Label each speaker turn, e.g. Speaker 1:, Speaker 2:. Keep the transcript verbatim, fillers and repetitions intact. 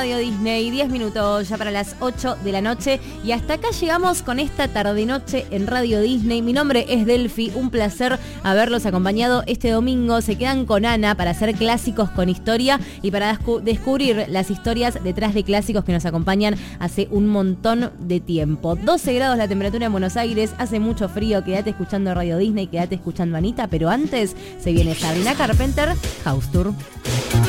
Speaker 1: Radio Disney, diez minutos ya para las ocho de la noche y hasta acá llegamos con esta tarde-noche en Radio Disney. Mi nombre es Delphi, un placer haberlos acompañado este domingo. Se quedan con Ana para hacer clásicos con historia y para descu- descubrir las historias detrás de clásicos que nos acompañan hace un montón de tiempo. doce grados la temperatura en Buenos Aires, hace mucho frío, quédate escuchando Radio Disney, quédate escuchando a Anita, pero antes se viene Sabrina Carpenter, House Tour.